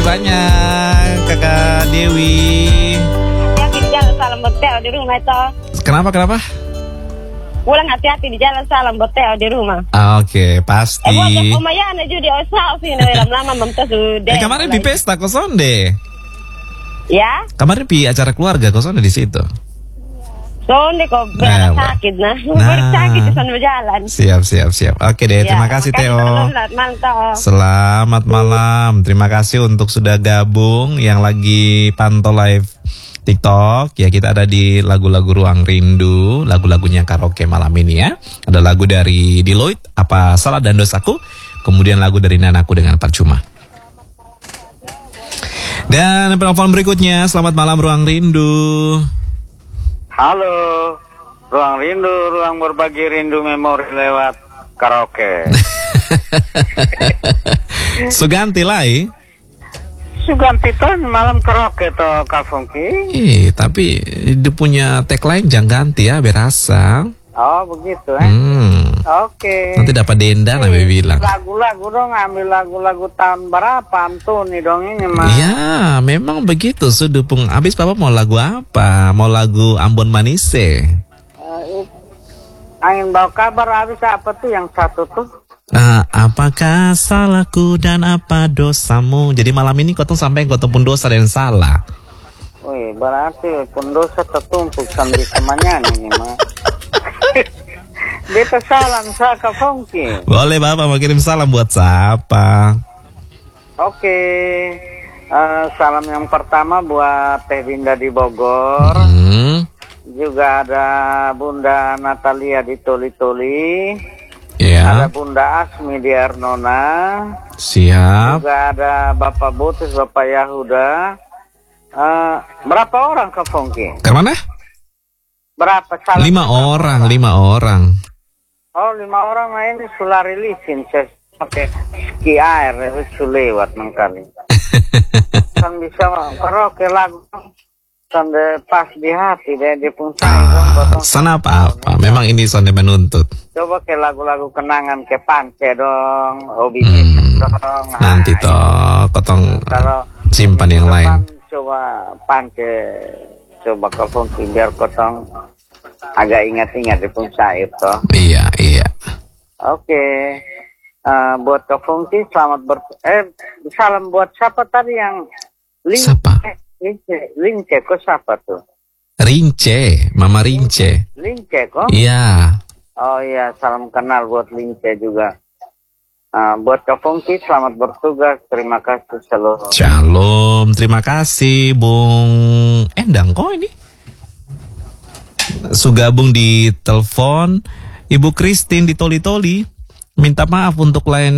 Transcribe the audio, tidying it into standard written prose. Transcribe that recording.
banyak Kakak Dewi. Hati-hati di jalan, salam buat Teo di rumah itu. Kenapa? Pulang hati-hati di jalan, salam buat Teo di rumah. Oke, pasti. Buat lumayan aja di Osao sih, lama memang sudah. Kemarin di pesta kosonde. Ya? Kemarin di acara keluarga kosonde di situ. Sonde kok sakit nah. Sakit di sana berjalan. Siap. Oke deh, terima kasih Teo. Selamat malam. Terima kasih untuk sudah gabung yang lagi pantau live TikTok. Ya, kita ada di lagu-lagu Ruang Rindu, lagu-lagunya karaoke malam ini ya. Ada lagu dari Deloitte, Apa Salah dan Dosaku. Kemudian lagu dari Nanaku dengan Percuma. Dan penelpon berikutnya, selamat malam Ruang Rindu. Halo, Ruang Rindu, ruang berbagi rindu memori lewat karaoke. Suganti lai. Suganti tuh malam karaoke tuh Kak Fungki. Tapi dia punya tagline jangan ganti ya, berasa. Oh begitu Oke. Nanti dapat denda lah bilang. Lagu-lagu dong, ambil lagu-lagu tahun berapa Antoni dong ini mah. Iya, memang begitu Sudupung. Abis Papa mau lagu apa? Mau lagu Ambon Manise? Angin bawa kabar habis apa tuh yang satu tuh? Apakah salahku dan apa dosamu? Jadi malam ini kotong sampai kotong pun dosa dan salah. Wih, berarti pun dosa tertumpuk sambil temannya ini mah. Beta salam sa Kak Fungki. Boleh Bapak mau kirim salam buat siapa? Oke. Salam yang pertama buat Teh Dinda di Bogor. Juga ada Bunda Natalia di Toli-Toli. Ada Bunda Asmi di Arnona. Siap. Juga ada Bapak Butus, Bapak Yahuda. Berapa orang Kak Fungki? Kemana? Berapa salam? 5 orang. Oh 5 orang, nah ini sudah rilisin. Saya pakai ski air, itu lewat mengkali. Kan bisa karaoke lagu sampai pas di hati deh di punca. Sana apa? Memang ini sonde menuntut. Coba ke lagu-lagu kenangan ke Pance dong, Obi dong. Nanti toh kotong simpan yang lain. Coba Pance, coba Kak Fungki biar kotong agak ingat-ingat di punca itu. Iya. Oke. Buat Kak Fungki selamat salam buat siapa tadi yang Lince kok siapa tuh? Rince, Mama Rince. Lince kok? Iya. Oh iya, salam kenal buat Lince juga. Buat Kak Fungki selamat bertugas. Terima kasih selalu. Shalom, terima kasih Bung Endang kok ini. Sugabung di telepon Ibu Christine di Toli-Toli. Minta maaf untuk lain